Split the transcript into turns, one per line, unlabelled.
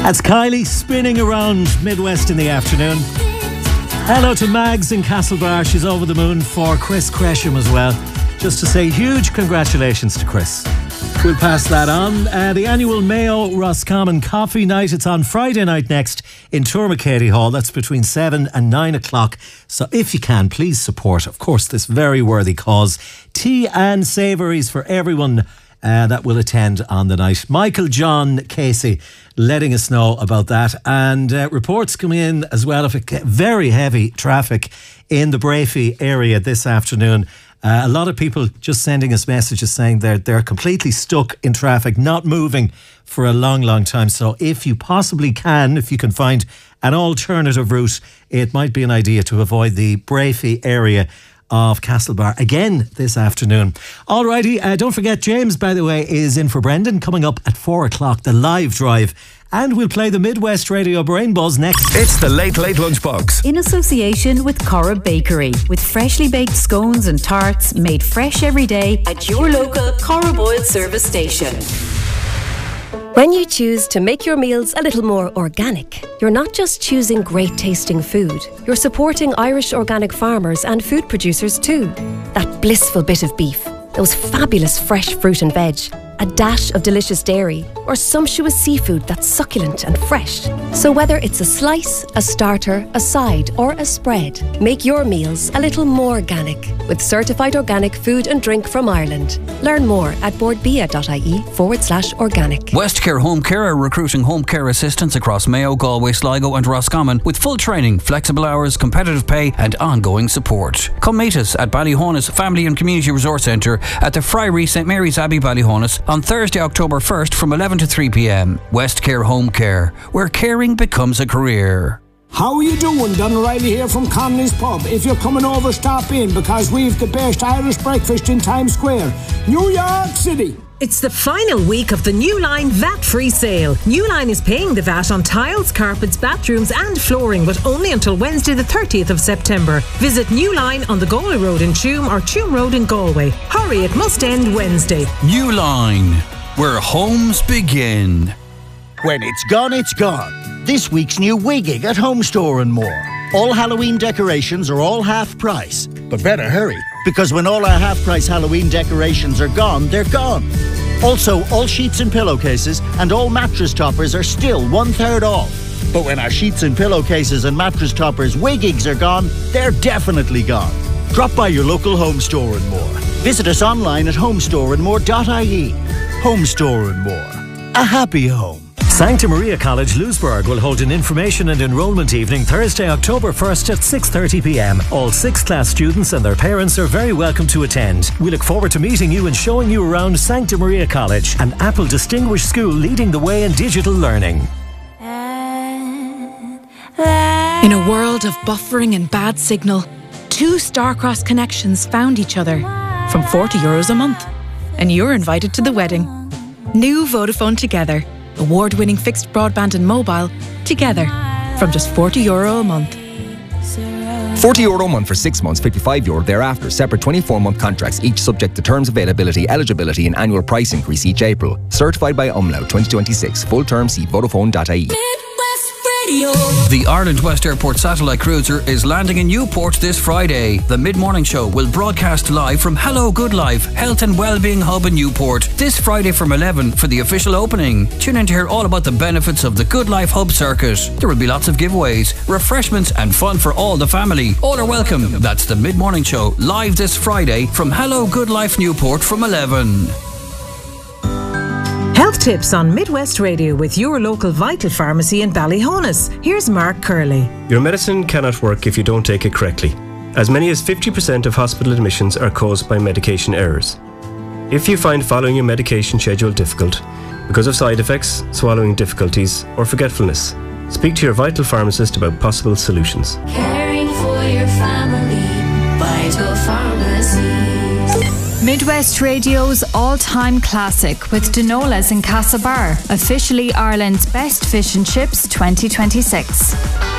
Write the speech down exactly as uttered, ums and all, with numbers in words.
That's Kylie spinning around Midwest in the afternoon. Hello to Mags in Castlebar. She's over the moon for Chris Gresham as well. Just to say huge congratulations to Chris. We'll pass that on. Uh, the annual Mayo Roscommon Coffee Night. It's on Friday night next in Tourmacady Hall. That's between seven and nine o'clock. So if you can, please support, of course, this very worthy cause. Tea and savouries for everyone Uh, that will attend on the night. Michael John Casey letting us know about that. And uh, reports come in as well of a very heavy traffic in the Brafey area this afternoon. Uh, a lot of people just sending us messages saying they're, they're completely stuck in traffic, not moving for a long, long time. So if you possibly can, if you can find an alternative route, it might be an idea to avoid the Brafey area of Castlebar again this afternoon. Alrighty, uh, don't forget James, by the way, is in for Brendan coming up at four o'clock, the live drive. And we'll play the Midwest Radio Brain Buzz next.
It's the Late Late Lunchbox.
In association with Corrib Bakery, with freshly baked scones and tarts made fresh every day at your local Corrib Oil service station.
When you choose to make your meals a little more organic, you're not just choosing great tasting food, you're supporting Irish organic farmers and food producers too. That blissful bit of beef, those fabulous fresh fruit and veg, a dash of delicious dairy, or sumptuous seafood that's succulent and fresh. So whether it's a slice, a starter, a side, or a spread, make your meals a little more organic with certified organic food and drink from Ireland. Learn more at boardbia.ie forward slash organic.
Westcare Home Care are recruiting home care assistants across Mayo, Galway, Sligo and Roscommon with full training, flexible hours, competitive pay and ongoing support. Come meet us at Ballyhonus Family and Community Resource Centre at the Friary St Mary's Abbey, Ballyhonus on Thursday, October first from eleven to three p.m. Westcare Home Care, where caring becomes a career.
How are you doing? Don O'Reilly here from Connolly's Pub. If you're coming over, stop in because we've the best Irish breakfast in Times Square, New York City.
It's the final week of the New Line V A T-free sale. New Line is paying the V A T on tiles, carpets, bathrooms and flooring, but only until Wednesday the thirtieth of September. Visit New Line on the Galway Road in Tuam or Tuam Road in Galway. Hurry, it must end Wednesday.
New Line, where homes begin.
When it's gone, it's gone. This week's new Wigging at Home Store and More. All Halloween decorations are all half price. But better hurry, because when all our half price Halloween decorations are gone, they're gone. Also, all sheets and pillowcases and all mattress toppers are still one third off. But when our sheets and pillowcases and mattress toppers Wiggings are gone, they're definitely gone. Drop by your local Home Store and More. Visit us online at homestore and more dot I E. Home Store and More. A happy home.
Sancta Maria College, Louisburg will hold an information and enrolment evening Thursday, October first at six thirty p.m. All sixth class students and their parents are very welcome to attend. We look forward to meeting you and showing you around Sancta Maria College, an Apple distinguished school leading the way in digital learning.
In a world of buffering and bad signal, two Starcross connections found each other from forty euros a month. And you're invited to the wedding. New Vodafone Together. Award-winning fixed broadband and mobile together from just forty euro a month.
forty euro a month for six months, fifty-five euro thereafter. Separate twenty-four month contracts, each subject to terms, availability, eligibility and annual price increase each April. Certified by Umlaut twenty twenty-six. Full term see Vodafone dot I E.
The Ireland West Airport satellite cruiser is landing in Newport this Friday. The mid-morning show will broadcast live from Hello Good Life, Health and Wellbeing Hub in Newport this Friday from eleven for the official opening. Tune in to hear all about the benefits of the Good Life Hub circuit. There will be lots of giveaways, refreshments and fun for all the family. All are welcome. That's the mid-morning show live this Friday from Hello Good Life Newport from eleven.
Health tips on Midwest Radio with your local Vital Pharmacy in Ballyhonus. Here's Mark Curley.
Your medicine cannot work if you don't take it correctly. As many as fifty percent of hospital admissions are caused by medication errors. If you find following your medication schedule difficult because of side effects, swallowing difficulties or forgetfulness, speak to your Vital pharmacist about possible solutions.
Caring for your family, Vital Pharmacy.
Midwest Radio's all-time classic with Denola's in Castlebar, officially Ireland's best fish and chips twenty twenty-six.